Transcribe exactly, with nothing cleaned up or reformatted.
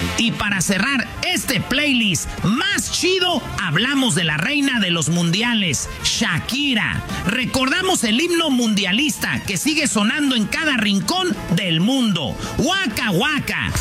Y para cerrar este playlist más chido, hablamos de la reina de los mundiales, Shakira. Recordamos el himno mundialista que sigue sonando en cada rincón del mundo. Waka Waka.